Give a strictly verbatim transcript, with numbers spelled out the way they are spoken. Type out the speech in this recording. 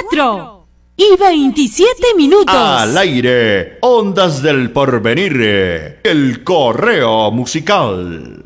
cuatro y veintisiete minutos. Al aire, Ondas del Porvenir, el correo musical.